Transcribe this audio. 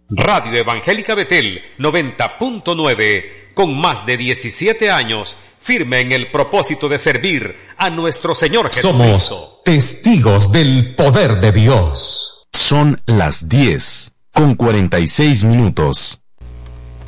Radio Evangélica Betel 90.9, con más de 17 años, firme en el propósito de servir a nuestro Señor Jesucristo. Somos testigos del poder de Dios. Son las 10:46.